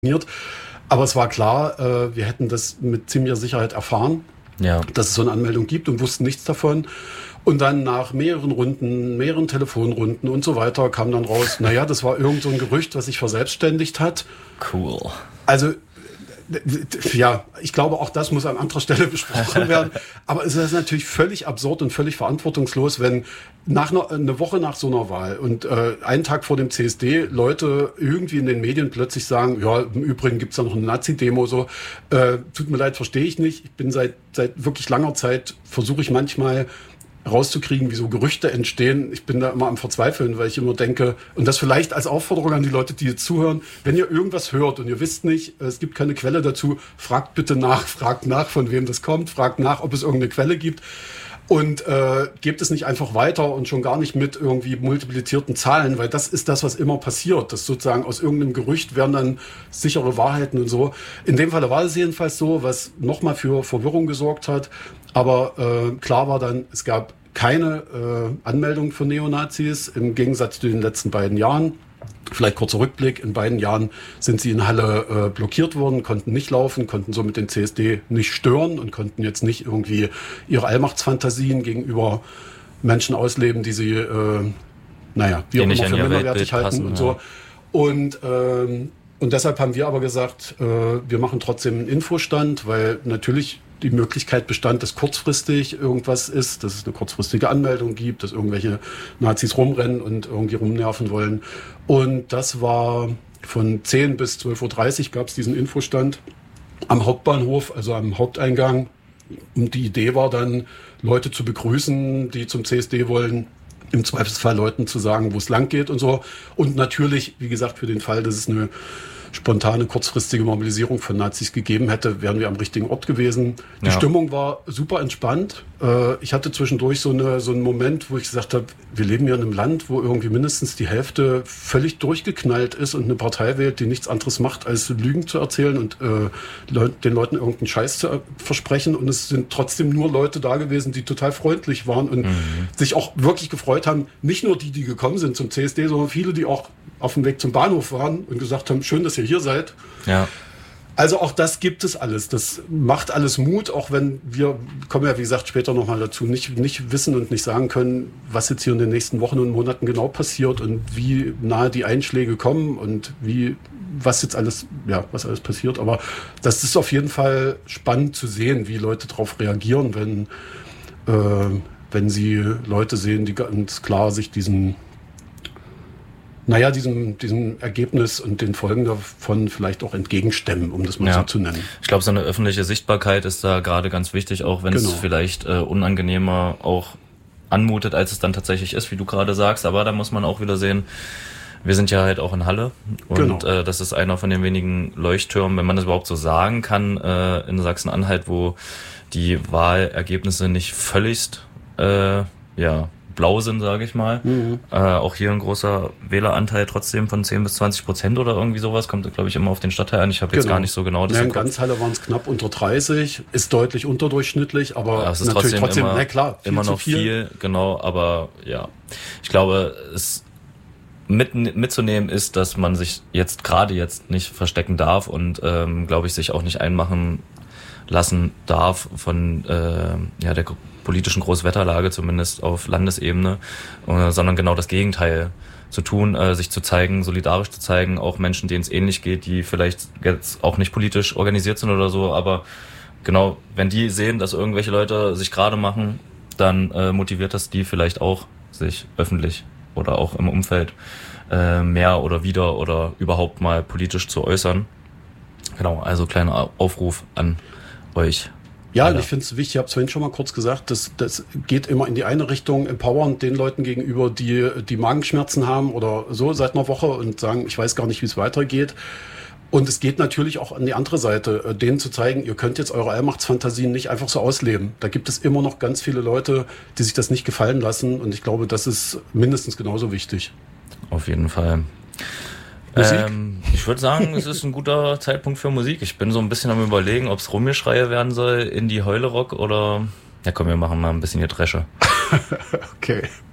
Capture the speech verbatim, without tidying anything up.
Aber es war klar, äh, wir hätten das mit ziemlicher Sicherheit erfahren, ja. dass es so eine Anmeldung gibt und wussten nichts davon. Und dann nach mehreren Runden, mehreren Telefonrunden und so weiter kam dann raus, naja, das war irgend so ein Gerücht, was sich verselbstständigt hat. Cool. Also, ja, ich glaube, auch das muss an anderer Stelle besprochen werden. Aber es ist natürlich völlig absurd und völlig verantwortungslos, wenn nach einer, eine Woche nach so einer Wahl und äh, einen Tag vor dem C S D Leute irgendwie in den Medien plötzlich sagen, ja, im Übrigen gibt's da noch eine Nazi-Demo, so, äh, tut mir leid, verstehe ich nicht. Ich bin seit seit wirklich langer Zeit, versuche ich manchmal rauszukriegen, wie so Gerüchte entstehen. Ich bin da immer am Verzweifeln, weil ich immer denke, und das vielleicht als Aufforderung an die Leute, die jetzt zuhören, wenn ihr irgendwas hört und ihr wisst nicht, es gibt keine Quelle dazu, fragt bitte nach, fragt nach, von wem das kommt, fragt nach, ob es irgendeine Quelle gibt und äh, gebt es nicht einfach weiter und schon gar nicht mit irgendwie multiplizierten Zahlen, weil das ist das, was immer passiert, dass sozusagen aus irgendeinem Gerücht werden dann sichere Wahrheiten und so. In dem Fall war es jedenfalls so, was nochmal für Verwirrung gesorgt hat. Aber äh, klar war dann, es gab keine äh, Anmeldung für Neonazis, im Gegensatz zu den letzten beiden Jahren. Vielleicht kurzer Rückblick, in beiden Jahren sind sie in Halle äh, blockiert worden, konnten nicht laufen, konnten somit den C S D nicht stören und konnten jetzt nicht irgendwie ihre Allmachtsfantasien gegenüber Menschen ausleben, die sie, äh, naja, wie auch immer für minderwertig halten passen, und so. Ja. Und ähm, Und deshalb haben wir aber gesagt, äh, wir machen trotzdem einen Infostand, weil natürlich die Möglichkeit bestand, dass kurzfristig irgendwas ist, dass es eine kurzfristige Anmeldung gibt, dass irgendwelche Nazis rumrennen und irgendwie rumnerven wollen. Und das war von zehn bis zwölf Uhr dreißig gab es diesen Infostand am Hauptbahnhof, also am Haupteingang. Und die Idee war dann, Leute zu begrüßen, die zum C S D wollen, im Zweifelsfall Leuten zu sagen, wo es lang geht und so. Und natürlich, wie gesagt, für den Fall, dass es eine spontane, kurzfristige Mobilisierung von Nazis gegeben hätte, wären wir am richtigen Ort gewesen. Die ja. Stimmung war super entspannt. Ich hatte zwischendurch so, eine, so einen Moment, wo ich gesagt habe, wir leben ja in einem Land, wo irgendwie mindestens die Hälfte völlig durchgeknallt ist und eine Partei wählt, die nichts anderes macht, als Lügen zu erzählen und äh, den Leuten irgendeinen Scheiß zu versprechen. Und es sind trotzdem nur Leute da gewesen, die total freundlich waren und mhm. sich auch wirklich gefreut haben. Nicht nur die, die gekommen sind zum C S D, sondern viele, die auch auf dem Weg zum Bahnhof waren und gesagt haben, schön, dass ihr hier seid. Ja. Also auch das gibt es alles. Das macht alles Mut, auch wenn wir, kommen ja wie gesagt später nochmal dazu, nicht, nicht wissen und nicht sagen können, was jetzt hier in den nächsten Wochen und Monaten genau passiert und wie nahe die Einschläge kommen und wie, was jetzt alles, ja, was alles passiert. Aber das ist auf jeden Fall spannend zu sehen, wie Leute darauf reagieren, wenn, äh, wenn sie Leute sehen, die ganz klar sich diesen naja, diesem, diesem Ergebnis und den Folgen davon vielleicht auch entgegenstemmen, um das mal ja. so zu nennen. Ich glaube, so eine öffentliche Sichtbarkeit ist da gerade ganz wichtig, auch wenn genau. es vielleicht äh, unangenehmer auch anmutet, als es dann tatsächlich ist, wie du gerade sagst. Aber da muss man auch wieder sehen, wir sind ja halt auch in Halle und genau. äh, das ist einer von den wenigen Leuchttürmen, wenn man das überhaupt so sagen kann, äh, in Sachsen-Anhalt, wo die Wahlergebnisse nicht völligst äh, ja blau sind, sage ich mal. Mhm. Äh, auch hier ein großer Wähleranteil trotzdem von zehn bis zwanzig Prozent oder irgendwie sowas. Kommt, glaube ich, immer auf den Stadtteil an. Ich habe genau. jetzt gar nicht so genau das ja, im in Kopf. ganz Halle waren es knapp unter dreißig. Ist deutlich unterdurchschnittlich, aber ja, es ist natürlich trotzdem, trotzdem immer, na klar, viel immer noch zu viel. viel. Genau, aber ja. Ich glaube, es mit, mitzunehmen ist, dass man sich jetzt gerade jetzt nicht verstecken darf und, ähm, glaube ich, sich auch nicht einmachen lassen darf von äh, ja der politischen Großwetterlage, zumindest auf Landesebene, äh, sondern genau das Gegenteil zu tun, äh, sich zu zeigen, solidarisch zu zeigen, auch Menschen, denen es ähnlich geht, die vielleicht jetzt auch nicht politisch organisiert sind oder so, aber genau, wenn die sehen, dass irgendwelche Leute sich gerade machen, dann äh, motiviert das die vielleicht auch, sich öffentlich oder auch im Umfeld äh, mehr oder wieder oder überhaupt mal politisch zu äußern. Genau, also kleiner Aufruf an euch. Ja, und ich finde es wichtig, ich habe es vorhin schon mal kurz gesagt, das, das geht immer in die eine Richtung, empowern den Leuten gegenüber, die die Magenschmerzen haben oder so seit einer Woche und sagen, ich weiß gar nicht, wie es weitergeht. Und es geht natürlich auch an die andere Seite, denen zu zeigen, ihr könnt jetzt eure Allmachtsfantasien nicht einfach so ausleben. Da gibt es immer noch ganz viele Leute, die sich das nicht gefallen lassen und ich glaube, das ist mindestens genauso wichtig. Auf jeden Fall. Ähm, ich würde sagen, es ist ein guter Zeitpunkt für Musik. Ich bin so ein bisschen am Überlegen, ob es Rumgeschreie werden soll, Indie-Heule-Rock oder... Ja komm, wir machen mal ein bisschen hier Dresche. Okay.